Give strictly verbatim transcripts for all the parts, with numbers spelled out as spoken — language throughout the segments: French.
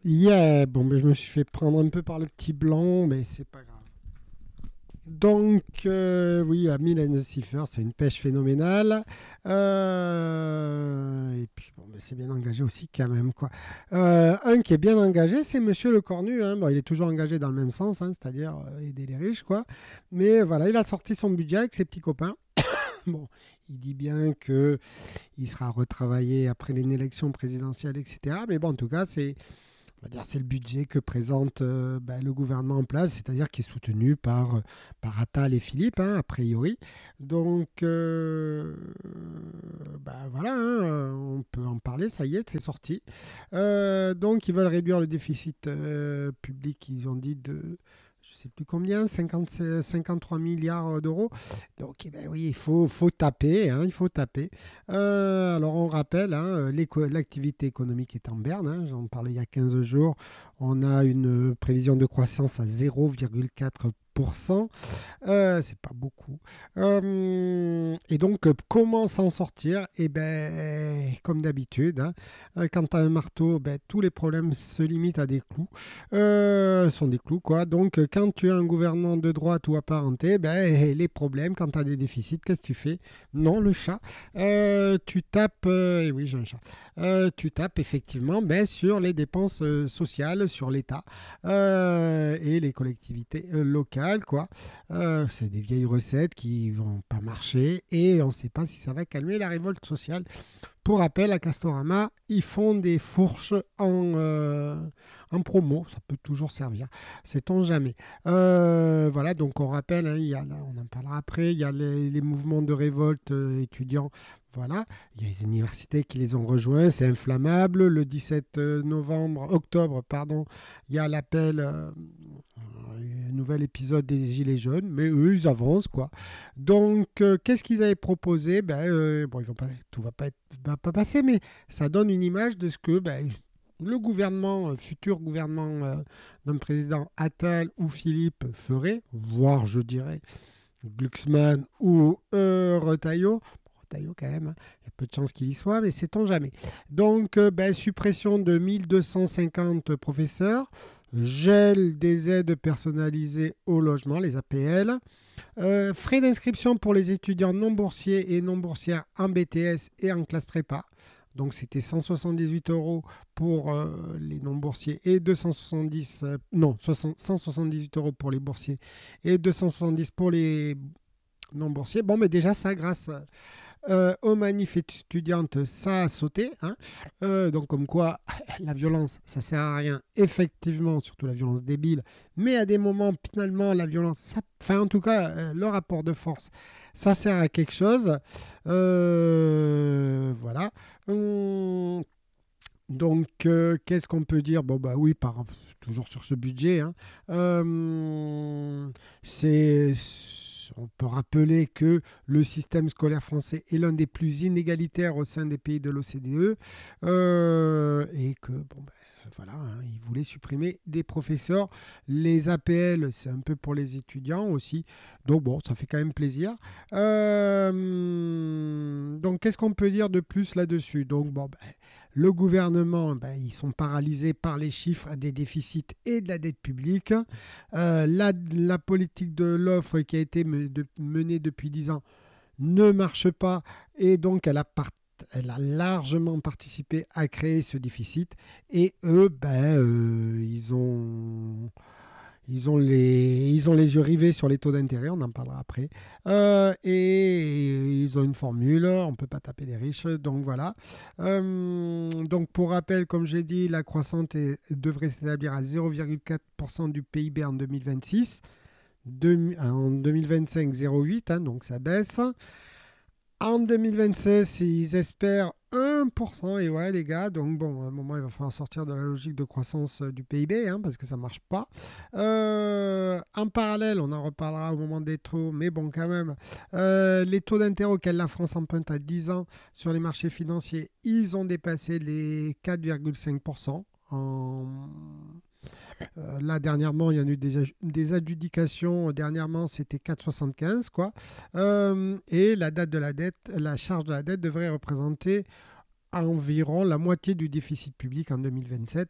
Yeah, bon, mais je me suis fait prendre un peu par le petit blanc, mais c'est pas grave. Donc, euh, oui, à Mylène Cipher, c'est une pêche phénoménale. Euh, et puis, bon, mais c'est bien engagé aussi, quand même, quoi. Euh, un qui est bien engagé, c'est Monsieur Le Cornu, hein. Bon, il est toujours engagé dans le même sens, hein, c'est-à-dire euh, aider les riches, quoi. Mais voilà, il a sorti son budget avec ses petits copains. Bon, il dit bien que il sera retravaillé après une élection présidentielle, et cetera. Mais bon, en tout cas, c'est on va dire, c'est le budget que présente euh, ben, le gouvernement en place, c'est-à-dire qui est soutenu par, euh, par Attal et Philippe, hein, a priori. Donc, euh, ben, voilà, hein, on peut en parler, ça y est, c'est sorti. Euh, donc, ils veulent réduire le déficit euh, public, ils ont dit de je ne sais plus combien, cinquante, cinquante-trois milliards d'euros. Donc, eh ben oui, il faut, faut taper, hein, il faut taper. Euh, alors, on rappelle, hein, l'activité économique est en berne, hein, j'en parlais il y a quinze jours. On a une prévision de croissance à zéro virgule quatre pour cent. Euh, c'est pas beaucoup. Euh, et donc, euh, comment s'en sortir? Eh ben, comme d'habitude, hein, euh, quand tu as un marteau, ben, tous les problèmes se limitent à des clous. Euh, sont des clous, quoi. Donc, euh, quand tu as un gouvernement de droite ou apparenté, ben, les problèmes, quand tu as des déficits, qu'est-ce que tu fais? Non, le chat. Euh, tu tapes, euh, et oui, j'ai un chat. Euh, tu tapes effectivement ben, sur les dépenses euh, sociales, sur l'État euh, et les collectivités euh, locales, quoi. Euh, c'est des vieilles recettes qui vont pas marcher et on ne sait pas si ça va calmer la révolte sociale. Pour rappel, à Castorama, ils font des fourches en, euh, en promo. Ça peut toujours servir. Sait-on jamais. Euh, voilà, donc on rappelle, hein, il y a, on en parlera après, il y a les, les mouvements de révolte euh, étudiants. Voilà, il y a les universités qui les ont rejoints, c'est inflammable. Le dix-sept novembre, octobre, pardon, il y a l'appel, euh, un nouvel épisode des Gilets jaunes, mais eux, ils avancent, quoi. Donc, euh, qu'est-ce qu'ils avaient proposé? Ben, euh, bon, ils vont pas, tout va pas, être, va pas passer, mais ça donne une image de ce que ben, le gouvernement, euh, futur gouvernement euh, d'un président Attal ou Philippe ferait, voire, je dirais, Glucksmann ou euh, Retailleau. Retailleau, quand même, hein. Il y a peu de chances qu'il y soit, mais sait-on jamais. Donc, euh, ben, suppression de mille deux cent cinquante professeurs, gel des aides personnalisées au logement, les A P L, euh, frais d'inscription pour les étudiants non boursiers et non boursières en B T S et en classe prépa. Donc c'était cent soixante-dix-huit euros pour euh, les non boursiers et deux cent soixante-dix euh, non soixante cent soixante-dix-huit euros pour les boursiers et deux cent soixante-dix pour les non boursiers. Bon, mais déjà ça grâce euh, aux manifs étudiantes, ça a sauté, hein. Euh, donc comme quoi la violence, ça sert à rien, effectivement, surtout la violence débile, mais à des moments, finalement, la violence, ça, enfin en tout cas, euh, le rapport de force, ça sert à quelque chose. Euh, voilà. Hum, donc, euh, qu'est-ce qu'on peut dire? Bon, bah oui, par, toujours sur ce budget, hein. Euh, c'est on peut rappeler que le système scolaire français est l'un des plus inégalitaires au sein des pays de l'O C D E euh, et que bon, ben, voilà, hein, ils voulaient supprimer des professeurs. Les A P L, c'est un peu pour les étudiants aussi. Donc bon, ça fait quand même plaisir. Euh, donc qu'est-ce qu'on peut dire de plus là-dessus? Donc bon, ben, le gouvernement, ben, ils sont paralysés par les chiffres des déficits et de la dette publique. Euh, la, la, politique de l'offre qui a été me, de, menée depuis dix ans ne marche pas et donc elle a, part, elle a largement participé à créer ce déficit. Et eux, ben, euh, ils ont... Ils ont, les, ils ont les yeux rivés sur les taux d'intérêt, on en parlera après. Euh, et ils ont une formule, on ne peut pas taper les riches, donc voilà. Euh, donc pour rappel, comme j'ai dit, la croissance est, devrait s'établir à zéro virgule quatre pour cent du P I B en deux mille vingt-six. De, en deux mille vingt-cinq, zéro virgule huit, hein, donc ça baisse. En deux mille vingt-seize, ils espèrent un pour cent. Et ouais, les gars, donc bon, à un moment, il va falloir sortir de la logique de croissance du P I B, hein, parce que ça ne marche pas. Euh, en parallèle, on en reparlera au moment des taux, mais bon, quand même, euh, les taux d'intérêt auxquels la France emprunte à dix ans sur les marchés financiers, ils ont dépassé les quatre virgule cinq pour cent en... Euh, là, dernièrement, il y en a eu des, des adjudications. Dernièrement, c'était quatre virgule soixante-quinze, quoi. Euh, et la date de la dette, la charge de la dette devrait représenter environ la moitié du déficit public en deux mille vingt-sept.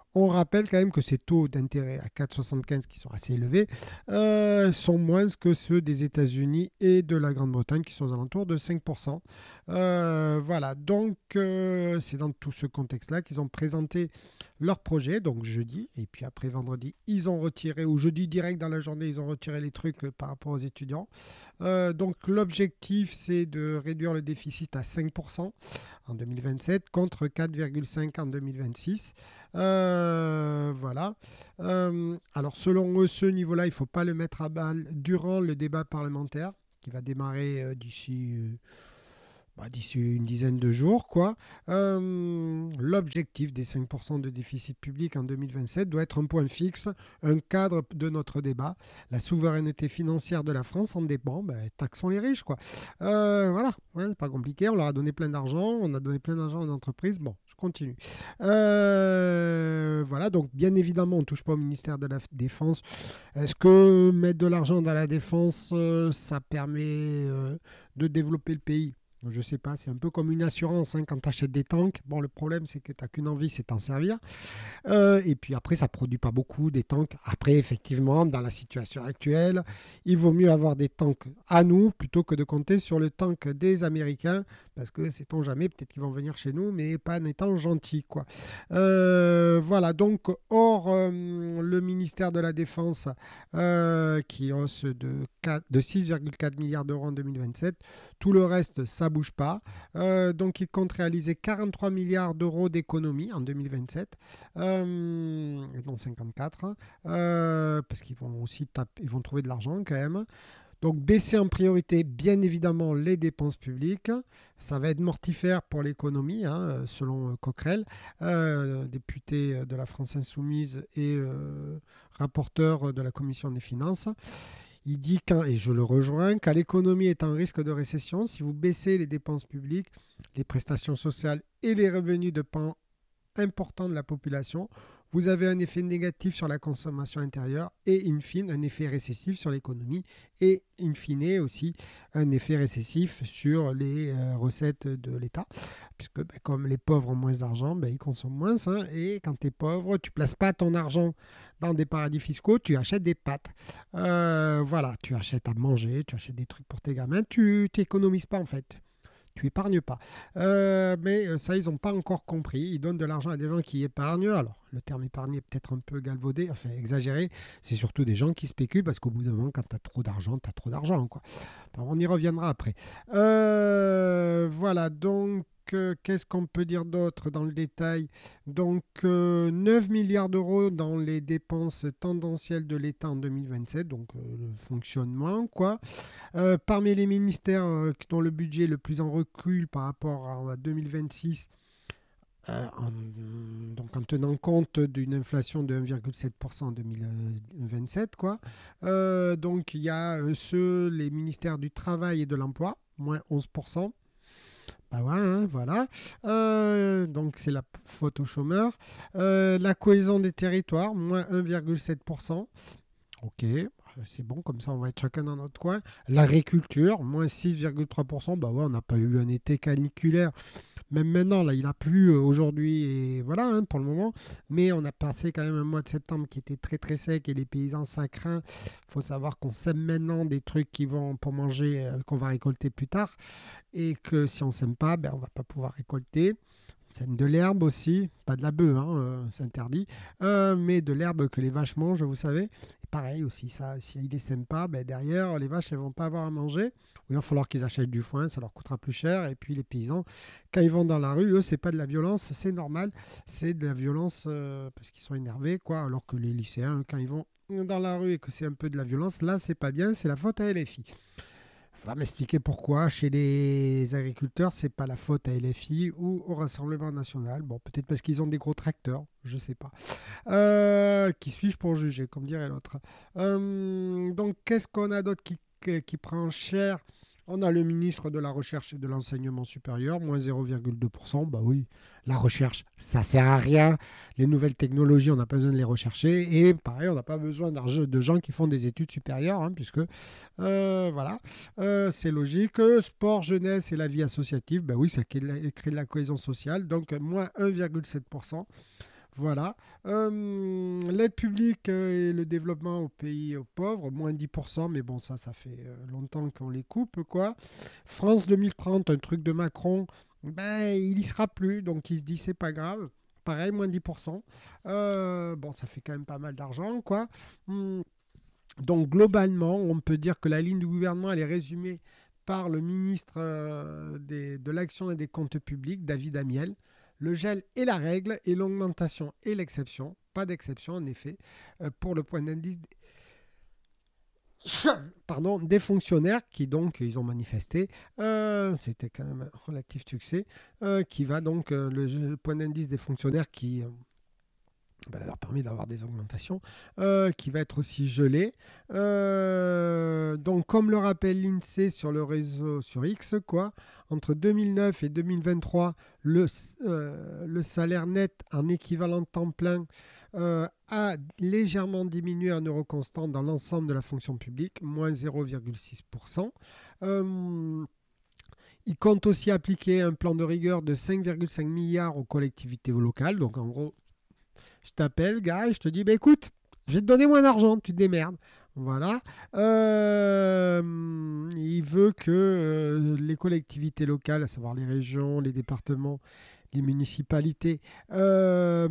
On rappelle quand même que ces taux d'intérêt à quatre virgule soixante-quinze qui sont assez élevés euh, sont moins que ceux des États-Unis et de la Grande-Bretagne qui sont aux alentours de cinq pour cent. Euh, voilà, donc euh, c'est dans tout ce contexte-là qu'ils ont présenté leur projet, donc jeudi, et puis après vendredi, ils ont retiré, ou jeudi direct dans la journée, ils ont retiré les trucs euh, par rapport aux étudiants. Euh, donc l'objectif, c'est de réduire le déficit à cinq pour cent en deux mille vingt-sept contre quatre virgule cinq en deux mille vingt-six. Euh, voilà. Euh, alors selon eux, ce niveau-là, il ne faut pas le mettre à balle durant le débat parlementaire qui va démarrer euh, d'ici... Euh, bah, d'ici une dizaine de jours, quoi. Euh, l'objectif des cinq pour cent de déficit public en deux mille vingt-sept doit être un point fixe, un cadre de notre débat. La souveraineté financière de la France en dépend. Ben, taxons les riches, quoi. Euh, voilà, ouais, c'est pas compliqué. On leur a donné plein d'argent, on a donné plein d'argent aux entreprises. Bon, je continue. Euh, voilà, donc bien évidemment, on ne touche pas au ministère de la Défense. Est-ce que mettre de l'argent dans la défense, euh, ça permet euh, de développer le pays? Je sais pas, c'est un peu comme une assurance hein, quand tu achètes des tanks. Bon, le problème, c'est que tu n'as qu'une envie, c'est t'en servir. Euh, et puis après, ça ne produit pas beaucoup des tanks. Après, effectivement, dans la situation actuelle, il vaut mieux avoir des tanks à nous plutôt que de compter sur le tank des Américains. Parce que, sait-on jamais, peut-être qu'ils vont venir chez nous, mais pas en étant gentils, quoi. Euh, voilà, donc, hors euh, le ministère de la Défense euh, qui hausse de, de six virgule quatre milliards d'euros en deux mille vingt-sept, tout le reste, ça bouge pas. Euh, donc, il compte réaliser quarante-trois milliards d'euros d'économies en deux mille vingt-sept, euh, et non cinquante-quatre, euh, parce qu'ils vont aussi taper, ils vont trouver de l'argent quand même. Donc, baisser en priorité, bien évidemment, les dépenses publiques. Ça va être mortifère pour l'économie, hein, selon Coquerel, euh, député de la France Insoumise et euh, rapporteur de la Commission des Finances. Il dit, quand, et je le rejoins, qu'à l'économie est en risque de récession, si vous baissez les dépenses publiques, les prestations sociales et les revenus de pans importants de la population, vous avez un effet négatif sur la consommation intérieure et, in fine, un effet récessif sur l'économie et, in fine, aussi un effet récessif sur les euh, recettes de l'État. Puisque, ben, comme les pauvres ont moins d'argent, ben, ils consomment moins. Hein, et quand tu es pauvre, tu ne places pas ton argent dans des paradis fiscaux, tu achètes des pâtes. Euh, voilà, tu achètes à manger, tu achètes des trucs pour tes gamins, tu t'économises pas en fait. Tu épargnes pas. Euh, mais ça, ils n'ont pas encore compris. Ils donnent de l'argent à des gens qui épargnent. Alors, le terme épargner est peut-être un peu galvaudé, enfin exagéré. C'est surtout des gens qui spéculent parce qu'au bout d'un moment, quand tu as trop d'argent, tu as trop d'argent, quoi. Enfin, on y reviendra après. Euh, voilà, donc... Qu'est-ce qu'on peut dire d'autre dans le détail? Donc, euh, neuf milliards d'euros dans les dépenses tendancielles de l'État en deux mille vingt-sept, donc euh, le fonctionnement, quoi. Euh, parmi les ministères euh, dont le budget est le plus en recul par rapport à, à deux mille vingt-six, euh, en, donc en tenant compte d'une inflation de un virgule sept pour cent en deux mille vingt-sept, quoi. Euh, donc, il y a euh, ceux, les ministères du Travail et de l'Emploi, moins onze pour cent. Bah ouais, hein, voilà. Euh, donc c'est la faute aux chômeurs. Euh, la cohésion des territoires, moins un virgule sept pour cent. Ok, c'est bon, comme ça on va être chacun dans notre coin. L'agriculture, moins six virgule trois pour cent. Bah ouais, on n'a pas eu un été caniculaire. Même maintenant, là, il a plu aujourd'hui et voilà, hein, pour le moment. Mais on a passé quand même un mois de septembre qui était très très sec et les paysans, ça craint. Il faut savoir qu'on sème maintenant des trucs qui vont pour manger, euh, qu'on va récolter plus tard. Et que si on ne sème pas, ben, on ne va pas pouvoir récolter. On sème de l'herbe aussi, pas de la bœuf, hein, euh, c'est interdit, euh, mais de l'herbe que les vaches mangent, vous savez. Et pareil aussi, ça, si ils ne les sèment pas, ben, derrière, les vaches, elles ne vont pas avoir à manger. Il va falloir qu'ils achètent du foin, ça leur coûtera plus cher. Et puis les paysans, quand ils vont dans la rue, eux, c'est pas de la violence, c'est normal. C'est de la violence euh, parce qu'ils sont énervés, quoi. Alors que les lycéens, quand ils vont dans la rue et que c'est un peu de la violence, là, c'est pas bien, c'est la faute à L F I. Va m'expliquer pourquoi chez les agriculteurs, c'est pas la faute à L F I ou au Rassemblement National. Bon, peut-être parce qu'ils ont des gros tracteurs, je sais pas. Euh, qui suis-je pour juger, comme dirait l'autre. Euh, donc, qu'est-ce qu'on a d'autre qui, qui, qui prend cher? On a le ministre de la Recherche et de l'Enseignement supérieur, moins zéro virgule deux pour cent. Bah oui, la recherche, ça sert à rien. Les nouvelles technologies, on n'a pas besoin de les rechercher. Et pareil, on n'a pas besoin de gens qui font des études supérieures, hein, puisque, euh, voilà, euh, c'est logique. Sport, jeunesse et la vie associative, bah oui, ça crée de la, crée de la cohésion sociale. Donc, moins un virgule sept pour cent. Voilà. Euh, l'aide publique euh, et le développement aux pays aux pauvres, moins dix pour cent, mais bon, ça, ça fait euh, longtemps qu'on les coupe, quoi. France deux mille trente, un truc de Macron, ben, il y sera plus, donc il se dit, c'est pas grave. Pareil, moins dix pour cent. Euh, bon, ça fait quand même pas mal d'argent, quoi. Hum, donc, globalement, on peut dire que la ligne du gouvernement, elle est résumée par le ministre euh, des- de l'Action et des Comptes publics, David Amiel. Le gel est la règle et l'augmentation est l'exception. Pas d'exception, en effet, euh, pour le point d'indice pardon, des fonctionnaires qui, donc, ils ont manifesté. Euh, c'était quand même un relatif succès. Euh, qui va donc, euh, le, le point d'indice des fonctionnaires qui. euh, ben, ça leur permet d'avoir des augmentations, euh, qui va être aussi gelé. Euh, donc, comme le rappelle l'INSEE sur le réseau sur X, quoi, entre deux mille neuf et deux mille vingt-trois, le, euh, le salaire net en équivalent temps plein euh, a légèrement diminué en euros constants dans l'ensemble de la fonction publique, moins zéro virgule six pour cent. Euh, il compte aussi appliquer un plan de rigueur de cinq virgule cinq milliards aux collectivités locales. Donc, en gros, je t'appelle, gars, et je te dis, bah, écoute, je vais te donner moins d'argent, tu te démerdes. Voilà. Euh, il veut que euh, les collectivités locales, à savoir les régions, les départements, les municipalités, euh,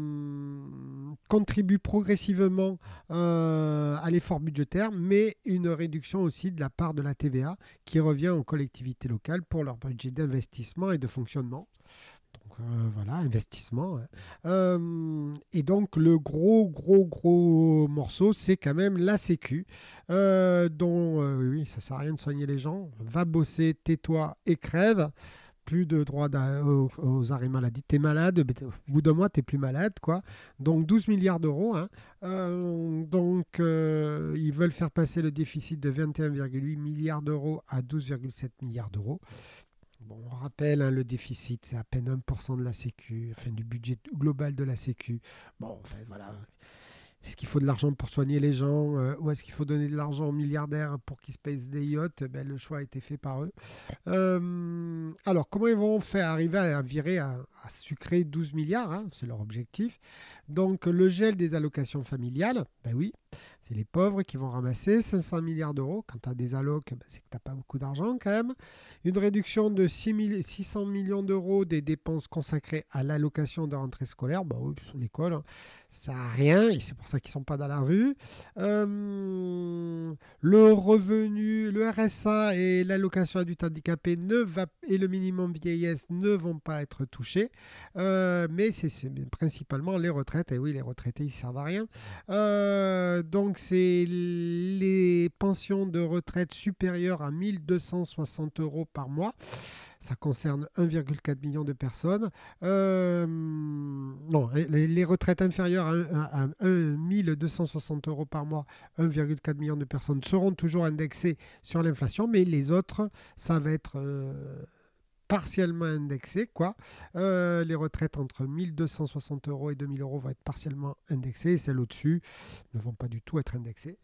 contribuent progressivement euh, à l'effort budgétaire, mais une réduction aussi de la part de la T V A qui revient aux collectivités locales pour leur budget d'investissement et de fonctionnement. Donc, euh, voilà, investissement. Hein. Euh, et donc, le gros, gros, gros morceau, c'est quand même la Sécu, euh, dont, euh, oui, ça sert à rien de soigner les gens. Va bosser, tais-toi et crève. Plus de droit aux, aux arrêts maladie. T'es malade, au bout d'un mois, t'es plus malade, quoi. Donc, douze milliards d'euros. Hein. Euh, donc, euh, ils veulent faire passer le déficit de vingt et un virgule huit milliards d'euros à douze virgule sept milliards d'euros. Bon, on rappelle, hein, le déficit, c'est à peine un pour cent de la Sécu, enfin du budget global de la Sécu. Bon, enfin voilà. Est-ce qu'il faut de l'argent pour soigner les gens euh, ou est-ce qu'il faut donner de l'argent aux milliardaires pour qu'ils se payent des yachts? Ben, le choix a été fait par eux. Euh, alors, comment ils vont faire arriver à virer, à, à sucrer douze milliards, hein, c'est leur objectif. Donc, le gel des allocations familiales, ben oui, c'est les pauvres qui vont ramasser cinq cents milliards d'euros. Quand tu as des allocs, ben, c'est que tu n'as pas beaucoup d'argent quand même. Une réduction de six cents millions d'euros des dépenses consacrées à l'allocation de rentrée scolaire. Ben oui, pour l'école, hein, ça n'a rien et c'est pour ça qu'ils ne sont pas dans la rue. Euh, le revenu, le R S A et l'allocation adulte handicapé ne va, et le minimum vieillesse ne vont pas être touchés. Euh, mais c'est principalement les retraites. Et oui, les retraités, ils ne servent à rien. Euh, donc, c'est les pensions de retraite supérieures à mille deux cent soixante euros par mois. Ça concerne un virgule quatre million de personnes. Euh, non, les, les retraites inférieures à, à, à mille deux cent soixante euros par mois, un virgule quatre million de personnes seront toujours indexées sur l'inflation, mais les autres, ça va être euh, partiellement indexé, quoi. Euh, les retraites entre mille deux cent soixante euros et deux mille euros vont être partiellement indexées, et celles au-dessus ne vont pas du tout être indexées.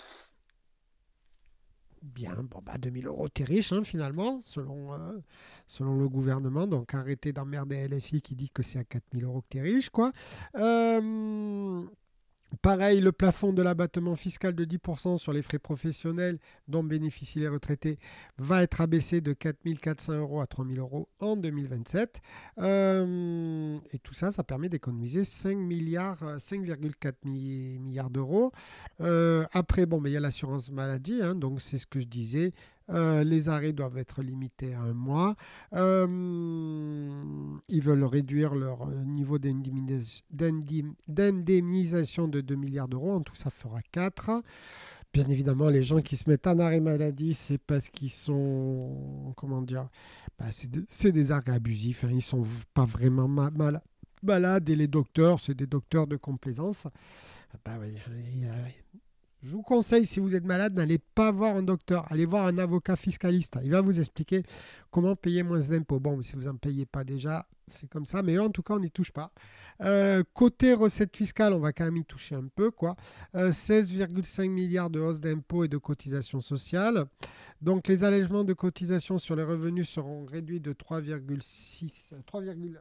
Bien, bon, bah deux mille euros, t'es riche, hein, finalement, selon, euh, selon le gouvernement. Donc, arrêtez d'emmerder L F I qui dit que c'est à quatre mille euros que t'es riche, quoi. Euh, Pareil, le plafond de l'abattement fiscal de dix pour cent sur les frais professionnels dont bénéficient les retraités va être abaissé de quatre mille quatre cents euros à trois mille euros en deux mille vingt-sept. Euh, et tout ça, ça permet d'économiser cinq milliards, cinq virgule quatre milliards d'euros. Euh, après, bon, mais il y a l'assurance maladie, hein, donc c'est ce que je disais. Euh, les arrêts doivent être limités à un mois. Euh, ils veulent réduire leur niveau d'indemnisation de deux milliards d'euros. En tout, ça fera quatre. Bien évidemment, les gens qui se mettent en arrêt maladie, c'est parce qu'ils sont, comment dire, bah, c'est de, c'est des arrêts abusifs. Hein. Ils ne sont pas vraiment ma mal malades. Et les docteurs, c'est des docteurs de complaisance. Bah, oui, il y a, je vous conseille, si vous êtes malade, n'allez pas voir un docteur. Allez voir un avocat fiscaliste. Il va vous expliquer comment payer moins d'impôts. Bon, si vous n'en payez pas déjà, c'est comme ça. Mais en tout cas, on n'y touche pas. Euh, côté recettes fiscales, on va quand même y toucher un peu, quoi. Euh, seize virgule cinq milliards de hausse d'impôts et de cotisations sociales. Donc, les allègements de cotisations sur les revenus seront réduits de trois virgule six, trois virgule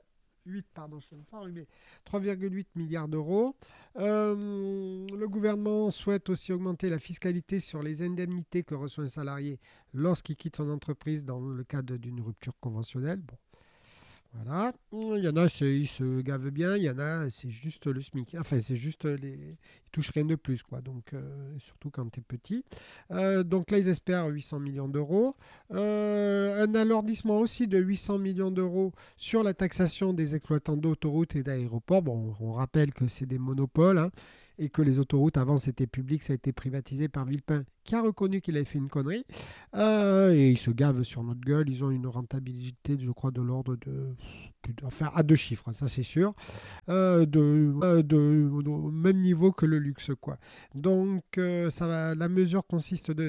huit, pardon, je suis enrhumé, trois virgule huit milliards d'euros. Euh, le gouvernement souhaite aussi augmenter la fiscalité sur les indemnités que reçoit un salarié lorsqu'il quitte son entreprise dans le cadre d'une rupture conventionnelle. Bon, voilà. Il y en a, c'est- ils se gavent bien. Il y en a, c'est juste le SMIC. Enfin, c'est juste les. Ils touchent rien de plus, quoi. Donc, euh, surtout quand tu es petit. Euh, donc là, ils espèrent huit cents millions d'euros. Euh, un alourdissement aussi de huit cents millions d'euros sur la taxation des exploitants d'autoroutes et d'aéroports. Bon, on rappelle que c'est des monopoles, hein, et que les autoroutes, avant, c'était public. Ça a été privatisé par Villepin, qui a reconnu qu'il avait fait une connerie. Euh, et ils se gavent sur notre gueule. Ils ont une rentabilité, je crois, de l'ordre de enfin à deux chiffres, ça c'est sûr, euh, de, euh, de, de- au même niveau que le luxe, quoi. Donc, euh, ça va, la mesure consiste de,